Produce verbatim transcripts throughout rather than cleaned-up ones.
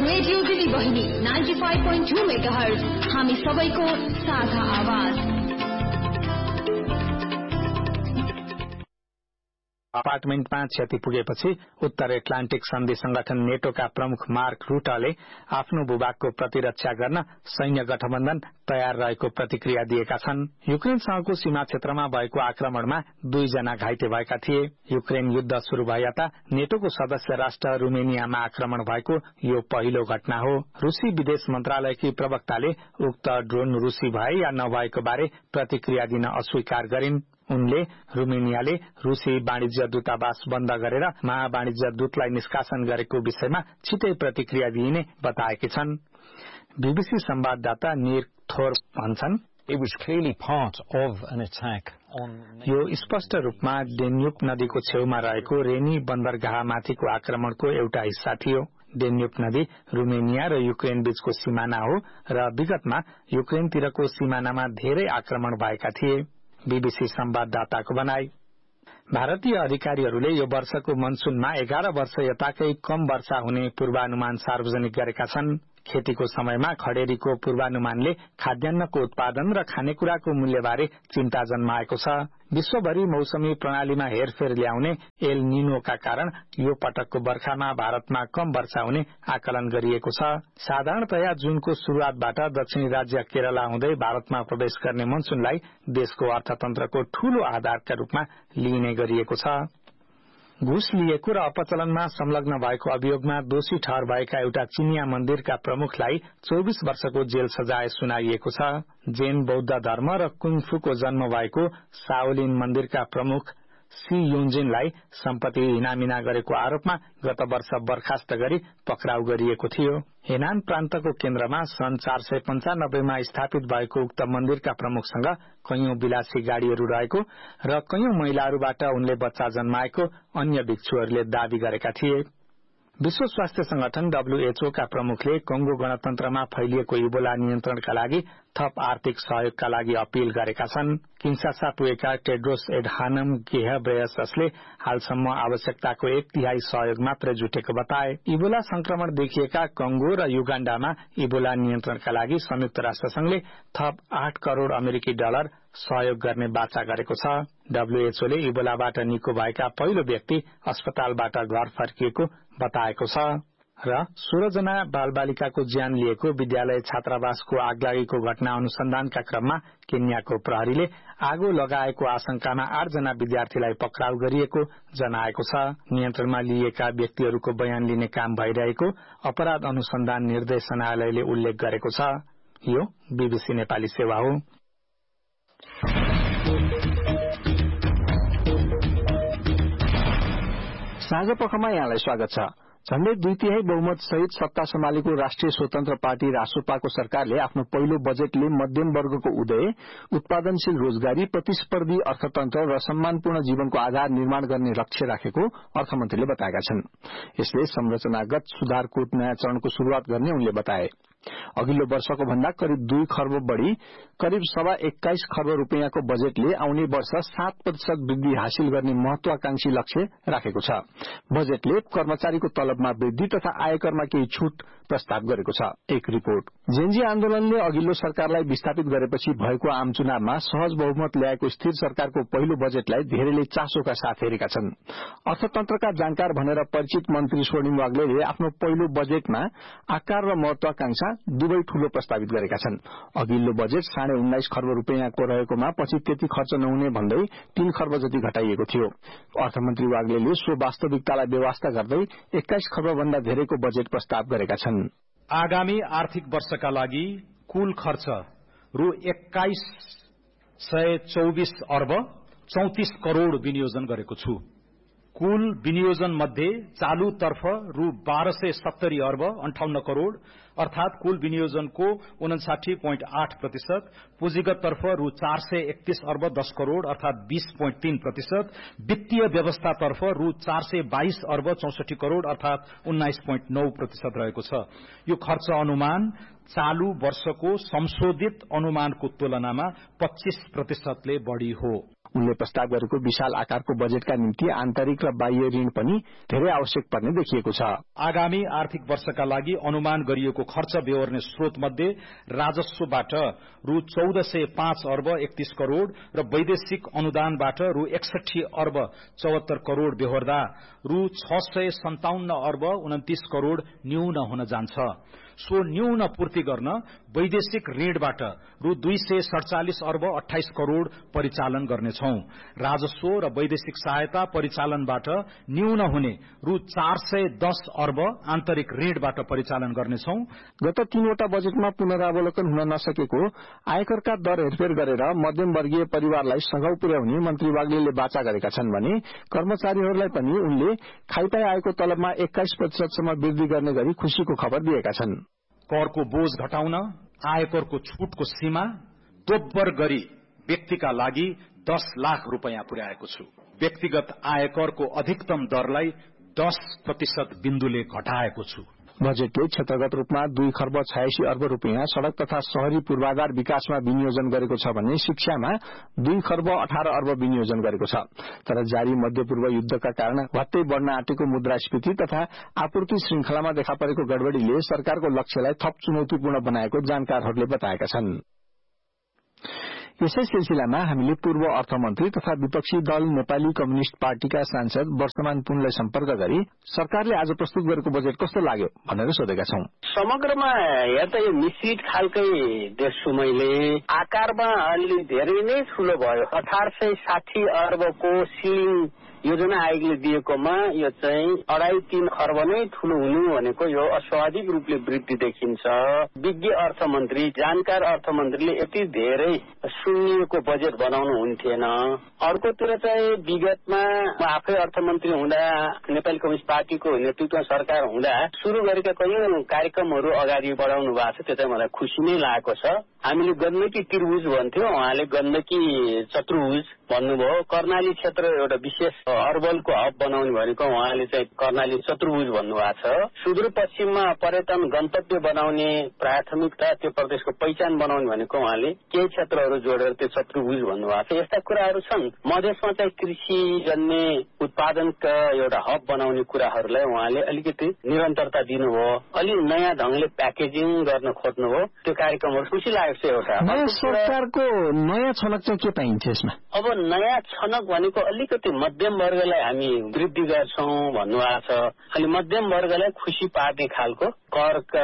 Radio दिदी बहिनी ninety five point two megahertz, हामी सबैको साझा आवाज। अपार्टमेन्टमा क्षति पुगेपछि उत्तर एटलान्टिक सन्धि संगठन नेटोका प्रमुख मार्क रुटले आफ्नो भूभागको प्रतिरक्षा गर्न सैन्य गठबन्धन तयार रहेको प्रतिक्रिया दिएका छन्। युक्रेनसँगको सीमा क्षेत्रमा भएको आक्रमणमा दुईजना घाइते भएका थिए। युक्रेन युद्ध शुरू भए यता नेटोको सदस्य राष्ट्र रुमेनियामा आक्रमण भएको यो पहिलो घटना हो। रूसी विदेश मन्त्रालयकी प्रवक्ताले उक्त ड्रोन रूसी भए या नभएको बारे प्रतिक्रिया दिन अस्वीकार गरिन्। उनले रुमेनियाले रूसी वाणिज्य दूतावास बन्द गरेर महावाणिज्य दूतलाई निष्कासन गरेको विषयमा छिटै प्रतिक्रिया दिइने बताएकी छन्। बीबीसी संवाददाता निर थोर भन्छन्, It was clearly part of an attack on... यो स्पष्ट रूपमा डेन्युब नदीको छेउमा रहेको रेनी बन्दरगाहमाथिको आक्रमणको एउटा हिस्सा थियो। डेन्युब नदी रुमेनिया र युक्रेन बीचको सिमाना हो र विगतमा युक्रेनतिरको सिमानामा धेरै आक्रमण भएका थिए। बीबीसी संवाददाताको भनाई। भारतीय अधिकारीहरूले यो वर्षको मनसूनमा एघार वर्ष यताकै कम वर्षा हुने पूर्वानुमान सार्वजनिक गरेका छन्। खेतीको समयमा खडेरीको पूर्वानुमानले खाद्यान्नको उत्पादन र खानेकुराको मूल्यबारे चिन्ता जन्माएको छ। विश्वभरि मौसमी प्रणालीमा हेरफेर ल्याउने एल निनोका कारण यो पटकको बर्खामा भारतमा कम वर्षा हुने आकलन गरिएको छ। साधारणतया जुनको शुरूआतबाट दक्षिणी राज्य केरला हुँदै भारतमा प्रवेश गर्ने मनसूनलाई देशको अर्थतन्त्रको ठूलो आधारका रूपमा लिइने गरिएको छ। घुस लिएको र अपचलनमा संलग्न भएको अभियोगमा दोषी ठहर भएका एउटा चिनिया मन्दिरका प्रमुखलाई चौबीस वर्षको जेल सजाय सुनाइएको छ। जैन बौद्ध धर्म र कुङफूको जन्म भएको शाओलिन मन्दिरका प्रमुख सी युनजिनलाई सम्पत्ति हिनामिना गरेको आरोपमा गत वर्ष बर्खास्त गरी पक्राउ गरिएको थियो। हेनान प्रान्तको केन्द्रमा सन् चार सय पञ्चानब्बेमा स्थापित भएको उक्त मन्दिरका प्रमुखसँग कैयौं विलासी गाड़ीहरू रहेको र कैयौं महिलाहरूबाट उनले बच्चा जन्माएको अन्य भिक्षुहरूले दावी गरेका थिए। विश्व स्वास्थ्य संगठन डब्ल्यूएचओ का प्रमुखले कंगो गणतन्त्रमा फैलिएको इबोला नियन्त्रणका लागि थप आर्थिक सहयोगका लागि अपील गरेका छन्। किन्सासा पुगेका टेड्रोस एडहानम घेब्रेयससले हालसम्म आवश्यकताको एक तिहाई सहयोग मात्र जुटेको बताए। इबोला संक्रमण देखिएका कंगो र युगाण्डामा इबोला नियन्त्रणका लागि संयुक्त राष्ट्र संघले थप आठ करोड़ अमेरिकी डलर सहयोग गर्ने बाचा गरेको छ। डब्ल्यूएचओले इबोलाबाट निको भएका पहिलो व्यक्ति अस्पतालबाट घर फर्किएको बताएको छ र सोह्र जना बालबालिकाको ज्यान लिएको विद्यालय छात्रावासको आगलागीको घटना अनुसन्धानका क्रममा केन्याको प्रहरीले आगो लगाएको आशंकामा आठ जना विद्यार्थीलाई पक्राउ गरिएको जनाएको छ। नियन्त्रणमा लिएका व्यक्तिहरूको बयान लिने काम भइरहेको अपराध अनुसन्धान निर्देशनालयले उल्लेख गरेको छ। यो बीबीसी नेपाली सेवा हो। साँझ पखमा यहाँलाई स्वागत छ। झण्डै दुई तिहाई बहुमत सहित सत्ता सम्हालेको राष्ट्रिय स्वतन्त्र पार्टी रासोपाको सरकारले आफ्नो पहिलो बजेटले मध्यम वर्गको उदय, उत्पादनशील रोजगारी, प्रतिस्पर्धी अर्थतन्त्र र सम्मानपूर्ण जीवनको आधार निर्माण गर्ने लक्ष्य राखेको अर्थमन्त्रीले बताएका छन्। यसले संरचनागत सुधारको नयाँ चरणको शुरूआत गर्ने उनले बताए। अघिल्लो वर्षको भन्दा करिब दुई खर्ब बढ़ी करिब सवा एक्काइस खर्ब रूपियाँको बजेटले आउने वर्ष सात प्रतिशत वृद्धि हासिल गर्ने महत्वाकांक्षी लक्ष्य राखेको छ। बजेटले कर्मचारीको तलबमा वृद्धि तथा आयकरमा केही छूट प्रस्ताव गरेको छ। एक रिपोर्ट। जेनजी आन्दोलनले अघिल्लो सरकारलाई विस्थापित गरेपछि भएको आम चुनावमा सहज बहुमत ल्याएको स्थिर सरकारको पहिलो बजेटलाई धेरैले चासोका साथ हेरेका छन्। अर्थतन्त्रका जानकार भनेर परिचित मन्त्री स्वर्णिम वाग्लेले आफ्नो पहिलो बजेटमा आकार र महत्वाकांक्षा दुवै ठूलो प्रस्तावित गरेका छन्। अघिल्लो बजेट साढे उन्नाइस खर्ब रूपियाँको रहेकोमा पछि त्यति खर्च नहुने भन्दै तीन खर्ब जति घटाइएको थियो। अर्थमन्त्री वाग्लेले सो वास्तविकतालाई बेवास्ता गर्दै एक्काइस खर्ब भन्दा धेरैको बजेट प्रस्ताव गरेका छन्। आगामी आर्थिक वर्षका लागि कुल खर्च रु एक्काइस सय चौबिस अर्ब चौतिस करोड़ विनियोजन गरेको छु। कुल विनियोजन मध्ये चालू तर्फ रु बाह्र सय सत्तरी अर्ब अन्ठाउन्न करोड़ अर्थात कुल विनियोजनको उनसाठी पोइन्ट आठ प्रतिशत, पुँजीगत तर्फ रु चार सय एकतीस अर्ब दस करोड़ अर्थात बीस पोइन्ट तीन प्रतिशत, वित्तीय व्यवस्था तर्फ रु चार सय बाइस अर्ब चौसठी करोड़ अर्थात उन्नाइस पोइन्ट नौ प्रतिशत रहेको छ। यो खर्च अनुमान चालू वर्षको संशोधित अनुमानको तुलनामा पच्चीस प्रतिशतले बढ़ी हो। उनले प्रस्ताव गरेको विशाल आकारको बजेटका निम्ति आन्तरिक र बाह्य ऋण पनि धेरै आवश्यक पर्ने देखिएको छ। आगामी आर्थिक वर्षका लागि अनुमान गरिएको खर्च बेहोर्ने स्रोत मध्ये राजस्वबाट रु चौध सय पाँच अर्ब एकतीस करोड़ र वैदेशिक अनुदानबाट रु एकसठी अर्ब चौहत्तर करोड़ बेहोर्दा रु छ सय सन्ताउन्न अर्ब उन्तिस करोड़ न्यून हुन जान्छ। सो न्यून पूर्ति गर्न वैदेशिक ऋणबाट रु दुई सय सड़चालिस अर्ब अठाइस करोड़ परिचालन गर्नेछौं। राजस्व र वैदेशिक सहायता परिचालनबाट न्यून हुने रु चार सय दस अर्ब आन्तरिक ऋणबाट परिचालन गर्नेछौं। गत तीनवटा बजेटमा पुनरावलोकन हुन नसकेको आयकरका दर हेरफेर गरेर मध्यमवर्गीय परिवारलाई सघाउ पुर्याउने मन्त्री वाग्लेले वाचा गरेका छन् भने कर्मचारीहरूलाई पनि उनले खाइपाई आएको तलबमा एक्काइस प्रतिशतसम्म वृद्धि गर्ने गरी खुशीको खबर दिएका छन्। करको बोझ घटाउन आयकरको छूटको सीमा दोब्बर गरी व्यक्तिका लागि दस लाख रूपियाँ पुर्याएको छु। व्यक्तिगत आयकरको अधिकतम दरलाई दस प्रतिशत बिन्दुले घटाएको छु। बजेटले क्षेत्रगत रूपमा दुई खर्ब छयासी अर्ब रूपियाँ सड़क तथा शहरी पूर्वाधार विकासमा विनियोजन गरेको छ भने शिक्षामा दुई खर्ब अठार अर्ब विनियोजन गरेको छ। तर जारी मध्यपूर्व युद्धका कारण भत्तै बढ़न आँटेको मुद्रास्फीति तथा आपूर्ति श्रृंखलामा देखा परेको गड़बड़ीले सरकारको लक्ष्यलाई थप चुनौतीपूर्ण बनाएको जानकारहरूले बताएका छन्। यसै सिलसिलामा हामीले पूर्व अर्थमन्त्री तथा विपक्षी दल नेपाली कम्युनिष्ट पार्टीका सांसद वर्षमान पुनलाई सम्पर्क गरी सरकारले आज प्रस्तुत गरेको बजेट कस्तो लाग्यो भनेर सोधेका छौं। समग्रमा हेर्दा यो मिश्रित खालकै देख्छु मैले। आकारमा अलि धेरै नै ठूलो भयो। अठार सय साठी अर्बको सिलिङ योजना आयोगले दिएकोमा यो चाहिँ अढाई तीन खर्ब नै ठूलो हुनु भनेको यो अस्वाभाविक रूपले वृद्धि देखिन्छ। विज्ञ अर्थमन्त्री जानकार अर्थमन्त्रीले यति धेरै सुनिएको बजेट बनाउनु हुन्थेन। अर्कोतिर चाहिँ विगतमा आफै अर्थमन्त्री हुँदा नेपाली कम्युनिस्ट पार्टीको नेतृत्वमा सरकार हुँदा शुरू गरेका कयौं कार्यक्रमहरू अगाडि बढाउनु भएको छ। त्यो चाहिँ मलाई खुशी नै लागेको छ। हामीले गण्डकी त्रिभुज भन्थ्यौं, उहाँले गण्डकी चतुर्भुज भन्नुभयो। कर्णाली क्षेत्र एउटा विशेष अर्बलको हब बनाउने भनेको उहाँले चाहिँ कर्णाली चतुर्भुज भन्नुभएको छ। सुदूरपश्चिममा पर्यटन गन्तव्य बनाउने प्राथमिकता त्यो प्रदेशको पहिचान बनाउने भनेको उहाँले केही क्षेत्रहरू जोडेर त्यो चतुर्भुज भन्नुभएको छ। यस्ता कुराहरू छन्। मधेसमा चाहिँ कृषि जन्य उत्पादनका एउटा हब बनाउने कुराहरूलाई उहाँले अलिकति निरन्तरता दिनुभयो। अलि नयाँ ढंगले प्याकेजिङ गर्न खोज्नुभयो। त्यो कार्यक्रमहरू खुसी लागेको छ। एउटा नयाँ सरकारको नयाँ छनक चाहिँ के पाइन्छ यसमा? अब नयाँ छनक भनेको अलिकति मध्यम वर्गलाई हामी वृद्धि गर्छौं भन्नुभएको छ। अलि मध्यम वर्गलाई खुशी पार्ने खालको करका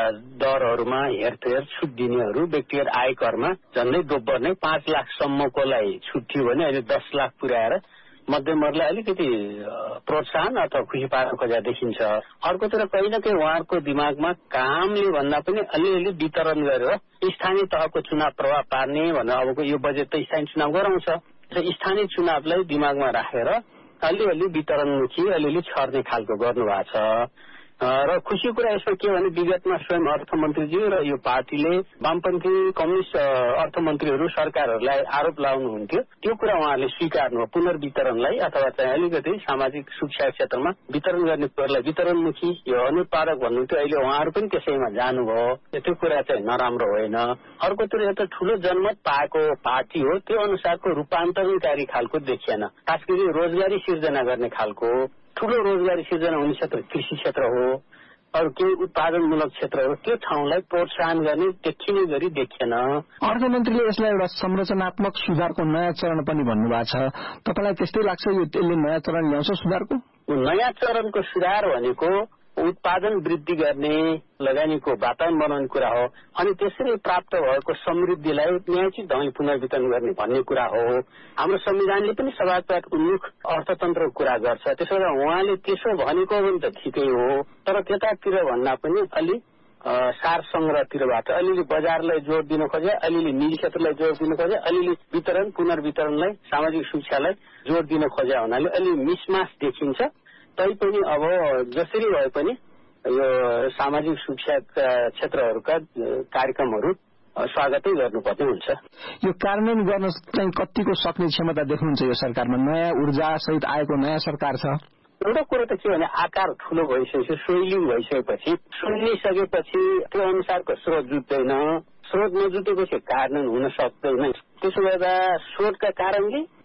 दरहरूमा हेरफेर छुट दिनेहरू व्यक्तिगत आयकरमा झन्डै दोब्बर नै पाँच लाखसम्मकोलाई छुट थियो भने अहिले दस लाख पुर्याएर मध्यम वर्गलाई अलिकति प्रोत्साहन अथवा खुशी पार्न खोजा देखिन्छ। अर्कोतिर कहीँ न कहीँ उहाँहरूको दिमागमा कामले भन्दा पनि अलिअलि वितरण गरेर स्थानीय तहको चुनाव प्रभाव पार्ने भनेर अबको यो बजेट त स्थानीय चुनाव गराउँछ। स्थानीय चुनावलाई दिमागमा राखेर अलिअलि वितरणमुखी अलिअलि छर्ने खालको गर्नुभएको छ। र खुशी कुरा यसमा के भने विगतमा स्वयं अर्थमन्त्रीजी र यो पार्टीले वामपन्थी कम्युनिस्ट अर्थमन्त्रीहरू सरकारहरूलाई आरोप लगाउनुहुन्थ्यो। त्यो कुरा उहाँहरूले स्वीकार्नु हो। पुनर्वितरणलाई अथवा चाहिँ अलिकति सामाजिक सुरक्षा क्षेत्रमा वितरण गर्ने कुरालाई वितरणमुखी यो अनुत्पादक भन्नुहुन्थ्यो। अहिले उहाँहरू पनि त्यसैमा जानुभयो। त्यो कुरा चाहिँ नराम्रो होइन। अर्कोतिर एउटा ठूलो जनमत पाएको पार्टी हो। त्यो अनुसारको रूपान्तरणकारी खालको देखिएन। खास गरी रोजगारी सिर्जना गर्ने खालको ठूलो रोजगारी सिर्जना हुने क्षेत्र कृषि क्षेत्र हो। अरू केही उत्पादनमूलक क्षेत्रहरू त्यो ठाउँलाई प्रोत्साहन गर्ने देखिने गरी देखिएन। अर्थमन्त्रीले यसलाई एउटा संरचनात्मक सुधारको नयाँ चरण पनि भन्नुभएको छ। तपाईलाई त्यस्तै लाग्छ यो त्यसले नयाँ चरण ल्याउँछ सुधारको? नयाँ चरणको सुधार भनेको उत्पादन वृद्धि गर्ने लगानीको वातावरण बनाउने कुरा हो। अनि त्यसरी प्राप्त भएको समृद्धिलाई न्यायोचित ढंगले पुनर्वितरण गर्ने भन्ने कुरा हो। हाम्रो संविधानले पनि समाजवाद उन्मुख अर्थतन्त्रको कुरा गर्छ। त्यसो भए उहाँले त्यसो भनेको पनि त ठिकै हो। तर त्यतातिर भन्दा पनि अलि सार संग्रहतिरबाट अलिअलि बजारलाई जोड दिन खोजे, अलिअलि निजी क्षेत्रलाई जोड दिन खोजे, अलिअलि वितरण पुनर्वितरणलाई सामाजिक सुरक्षालाई जोड दिन खोजे हुनाले अलि मिसमास देखिन्छ। तैपनि अब जसरी भए पनि यो सामाजिक सुरक्षा क्षेत्रहरूका कार्यक्रमहरू स्वागतै गर्नुपर्ने हुन्छ। यो कार्यान्वयन गर्न चाहिँ कतिको सक्ने क्षमता देख्नुहुन्छ यो सरकारमा? नयाँ ऊर्जा सहित आएको नयाँ सरकार छ। एउटा कुरो त के भने आकार ठूलो भइसकेपछि सोइलिङ भइसकेपछि सुनिसकेपछि त्यो अनुसारको स्रोत जुट्दैन। स्रोत नजुटेपछि कार्यान्वयन हुन सक्दैन। त्यसो गर्दा स्रोतका कारणले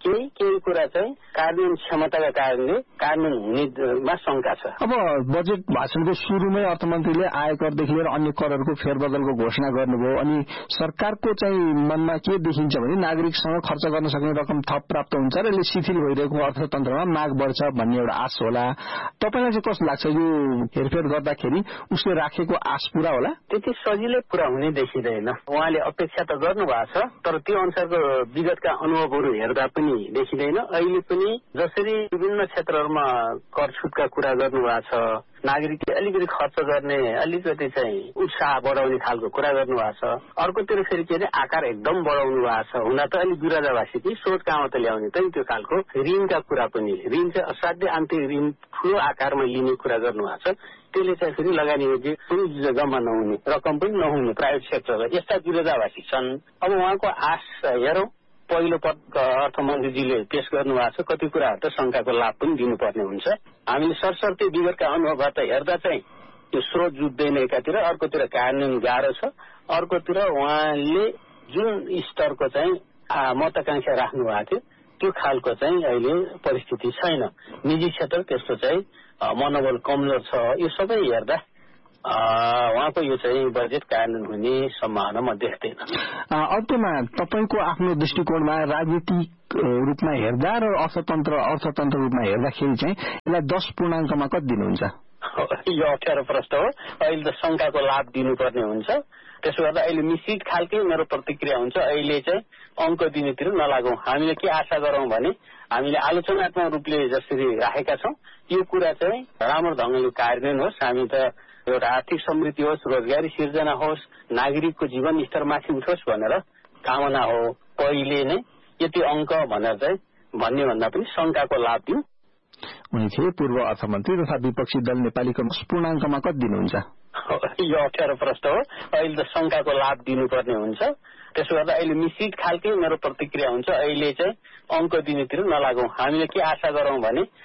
केही केही कुरा चाहिँ कार्यान्वयन क्षमताका कारणले कार्यान्वयन हुनेमा शंका छ। अब बजेट भाषणको सुरुमै अर्थमन्त्रीले आयकरदेखि लिएर अन्य करहरूको फेरबदलको घोषणा गर्नुभयो। अनि सरकारको चाहिँ मनमा के देखिन्छ भने नागरिकसँग खर्च गर्न सक्ने रकम थप प्राप्त हुन्छ र यसले शिथिल भइरहेको अर्थतन्त्रमा माग बढ्छ भन्ने एउटा आश होला। तपाईलाई चाहिँ कस्तो लाग्छ यो हेरफेर गर्दाखेरि उसले राखेको आश पूरा होला? त्यति सजिलै पूरा हुने देखिँदैन। उहाँले अपेक्षा त गर्नुभएको छ तर त्यो अनुसारको विगतका अनुभवहरू हेर्दा पनि देखिँदैन। अहिले पनि जसरी विभिन्न क्षेत्रहरूमा कर छुटका कुरा गर्नुभएको छ, नागरिकले अलिकति खर्च गर्ने अलिकति चाहिँ उत्साह बढाउने खालको कुरा गर्नुभएको छ, अर्कोतिर फेरि के अरे आकार एकदम बढाउनु भएको छ। हुन त अलिक बिराजावासी कि सोच कहाँ त ल्याउने त त्यो खालको ऋणका कुरा पनि ऋण चाहिँ असाध्य आन्तरिक ऋण ठूलो आकारमा लिने कुरा गर्नुभएको छ। त्यसले चाहिँ फेरि लगानी कुनै जग्गामा नहुने रकम पनि नहुने प्राइभेट सेक्टरलाई यस्ता विरोधाभासी छन्। अब उहाँको आश हेरौँ। पहिलो पटक अर्थमन्त्रीजीले पेश गर्नुभएको छ, कति कुराहरू त शंकाको लाभ पनि दिनुपर्ने हुन्छ। हामीले सरसर्ती विगतका अनुभवबाट हेर्दा चाहिँ त्यो स्रोत जुट्दैन एकातिर, अर्कोतिर कार्यान्वयन गाह्रो छ, अर्कोतिर उहाँले जुन स्तरको चाहिँ महत्वाकांक्षा राख्नु भएको थियो त्यो खालको चाहिँ अहिले परिस्थिति छैन। निजी क्षेत्र त्यस्तो चाहिँ मनोबल कमजोर छ। यो सबै हेर्दा उहाँको यो चाहिँ बजेट कार्यान्वयन हुने सम्भावना म देख्दैन। अन्त्यमा तपाईँको आफ्नो दृष्टिकोणमा राजनीतिक रूपमा हेर्दा र अर्थतन्त्र अर्थतन्त्र रूपमा हेर्दाखेरि चाहिँ यसलाई दस पूर्णाङ्कमा कति दिनुहुन्छ? यो अप्ठ्यारो प्रश्न हो। अहिले त शंकाको लाभ दिनुपर्ने हुन्छ। त्यसो गर्दा अहिले मिश्रित खालकै मेरो प्रतिक्रिया हुन्छ। अहिले चाहिँ अङ्क दिनेतिर नलागौं। हामीले के आशा गरौं भने हामीले आलोचनात्मक रूपले जसरी राखेका छौं यो कुरा चाहिँ राम्रो ढंगले कार्यान्वयन होस्। हामी त एउटा आर्थिक समृद्धि होस्, रोजगारी सिर्जना होस्, नागरिकको जीवन स्तर माथि उठोस् भनेर कामना हो। पहिले नै यति अङ्क भनेर चाहिँ भन्ने भन्दा पनि शंकाको लाभ दिउँ। उनी थिए पूर्व अर्थमन्त्री तथा विपक्षी दल नेपाली कांग्रेस। पूर्णाङ्कमा कति दिनुहुन्छ? यो अप्ठ्यारो प्रश्न हो। अहिले त शंकाको लाभ दिनुपर्ने हुन्छ। त्यसो गर्दा अहिले मिश्रित खालकै मेरो प्रतिक्रिया हुन्छ। अहिले चाहिँ अङ्क दिनेतिर नलागौं। हामीले के आशा गरौं भने